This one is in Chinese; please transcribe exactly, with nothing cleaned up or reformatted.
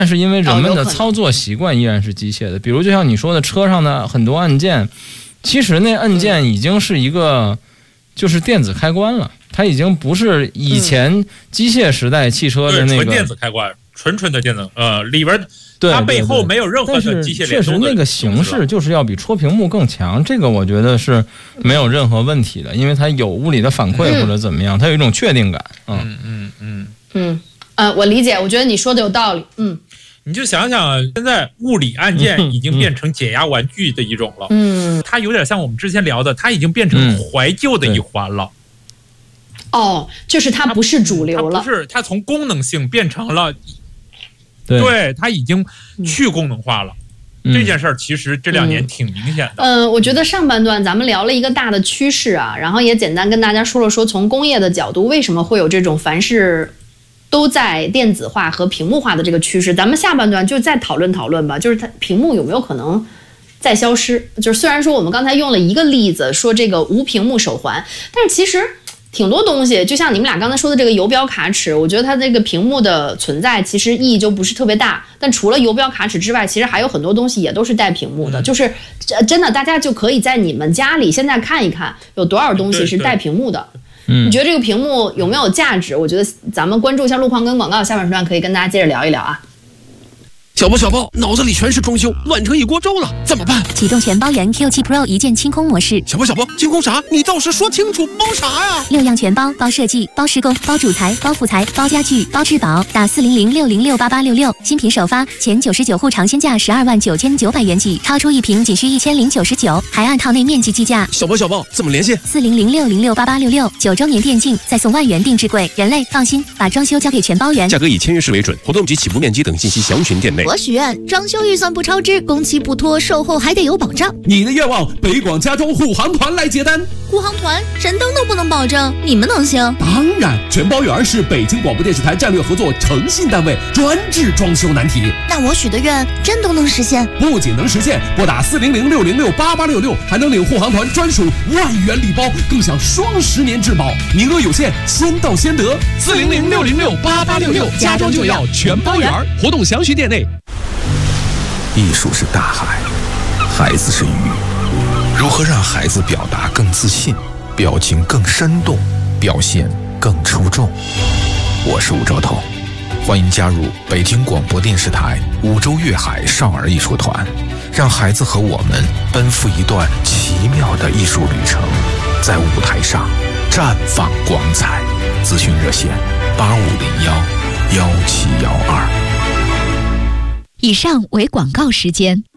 但是因为人们的操作习惯依然是机械的，比如就像你说的车上的很多按键，其实那按键已经是一个就是电子开关了，它已经不是以前机械时代汽车的那个纯电子开关，纯纯的电子，呃，里边它背后没有任何的机械联动的。 确实那个形式就是要比戳屏幕更强，这个我觉得是没有任何问题的，因为它有物理的反馈或者怎么样，它有一种确定感。 嗯嗯嗯嗯呃，我理解，我觉得你说的有道理。嗯。 你就想想，现在物理按键已经变成解压玩具的一种了。 嗯， 它有点像我们之前聊的，它已经变成怀旧的一环了。 嗯、哦，就是它不是主流了， 它不是，它从功能性变成了， 对， 对它已经去功能化了。 嗯、 这件事儿其实这两年挺明显的。 嗯、呃，我觉得上半段咱们聊了一个大的趋势啊，然后也简单跟大家说了说，从工业的角度，为什么会有这种凡是都在电子化和屏幕化的这个趋势，咱们下半段就再讨论讨论吧。就是它屏幕有没有可能再消失？就是虽然说我们刚才用了一个例子，说这个无屏幕手环，但是其实挺多东西，就像你们俩刚才说的这个游标卡尺，我觉得它这个屏幕的存在其实意义就不是特别大。但除了游标卡尺之外，其实还有很多东西也都是带屏幕的。嗯、就是真的，大家就可以在你们家里现在看一看，有多少东西是带屏幕的。 嗯， 你觉得这个屏幕有没有价值？我觉得咱们关注一下路况跟广告，下半时段可以跟大家接着聊一聊啊。 小包小包，脑子里全是装修，乱成一锅粥了，怎么办？ 启动全包元 Q 七 Pro 一键清空模式。 小包小包，清空啥？你倒是说清楚，包啥呀？ 六样全包，包设计，包施工，包主材，包副材，包家具，包质保。打四零零六零六八八六六，新品首发前九十九户尝鲜价十二万九千九百元起，超出一瓶仅需一千零九十九，还按套内面积计价。 小包小包，怎么联系？ 四零零六零六八八六六，九周年电竞再送万元定制柜，人类放心，把装修交给全包元。 价格以签约式为准，活动及起步面积等信息详询店内。 我许愿装修预算不超支，工期不拖，售后还得有保障。 你的愿望，北广加州护航团来接单。 护航团神灯都不能保证，你们能行？ 当然，全包圆是北京广播电视台战略合作诚信单位，专治装修难题。 那我许的愿真都能实现？ 不仅能实现，拨打四零零六零六八八六六，还能领护航团专属万元礼包，更享双十年质保，名额有限，先到先得。四零零六零六八八六六，加州就要全包圆，活动详询店内。 艺术是大海，孩子是鱼。如何让孩子表达更自信，表情更生动，表现更出众？我是吴兆头，欢迎加入北京广播电视台五洲粤海少儿艺术团，让孩子和我们奔赴一段奇妙的艺术旅程，在舞台上绽放光彩。咨询热线八五零幺幺七幺二。 以上为广告时间。